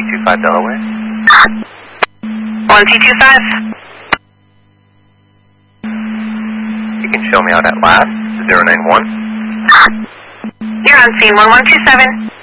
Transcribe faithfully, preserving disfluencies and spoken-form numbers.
two five Delaware. one T two five. You can show me out at last, zero nine one. You're on scene one one two seven.